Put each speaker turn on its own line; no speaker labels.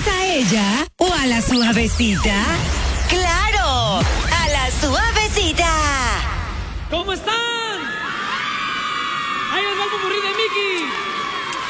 ¿Prefieres a ella o a la suavecita? ¡Claro! ¡A la suavecita!
¿Cómo están? Ahí les va el popurrí de Mickey.